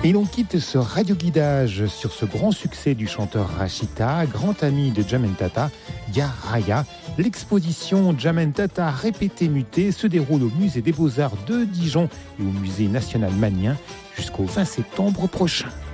Et l'on quitte ce radioguidage sur ce grand succès du chanteur Rachita, grand ami de Djamel Tata, Ya Raya. L'exposition Djamel Tata répété muté se déroule au musée des Beaux-Arts de Dijon et au musée national Magnien jusqu'au 20 septembre prochain.